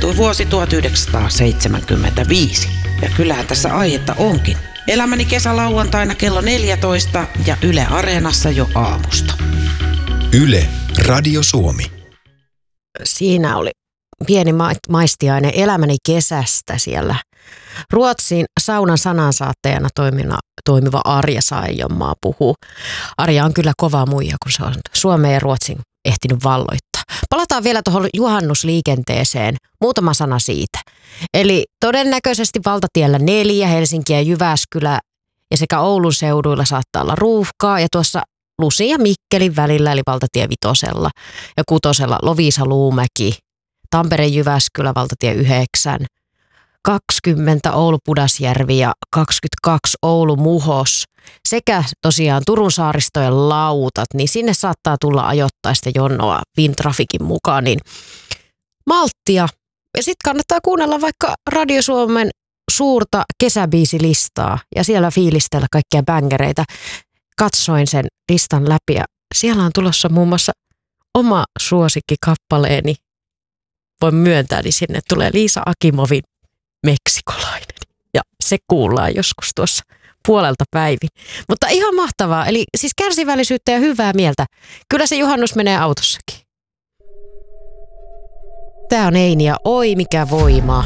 tapahtui vuosi 1975. Ja kyllähän tässä aihetta onkin. Elämäni kesälauantaina kello 14 ja Yle Areenassa jo aamusta. Yle, Radio Suomi. Siinä oli pieni maistiainen elämäni kesästä siellä. Ruotsin saunan sanansaattajana toimiva Arja Saijonmaa puhuu. Arja on kyllä kova muija, kun se on Suomen ja Ruotsin ehtinyt valloittaa. Palataan vielä tuohon juhannusliikenteeseen. Muutama sana siitä. Eli todennäköisesti valtatiellä 4 Helsinki ja Jyväskylä ja sekä Oulun seuduilla saattaa olla ruuhkaa. Ja tuossa Lusin ja Mikkelin välillä, eli valtatie 5 ja 6 Loviisa-Luumäki, Tampere-Jyväskylä, valtatie 9, 20 Oulu-Pudasjärvi ja 22 Oulu-Muhos sekä tosiaan Turun saaristojen lautat, niin sinne saattaa tulla ajoittaista jonoa Fintrafikin mukaan, niin malttia. Ja sitten kannattaa kuunnella vaikka Radio Suomen suurta kesäbiisilistaa ja siellä fiilistellä kaikkia bängereitä. Katsoin sen listan läpi ja siellä on tulossa muun muassa oma suosikkikappaleeni. Voin myöntää, niin sinne tulee Liisa Akimovin Meksikolainen. Ja se kuullaan joskus tuossa puolelta päivin. Mutta ihan mahtavaa. Eli siis kärsivällisyyttä ja hyvää mieltä. Kyllä se juhannus menee autossakin. Tää on Eini ja oi mikä voima.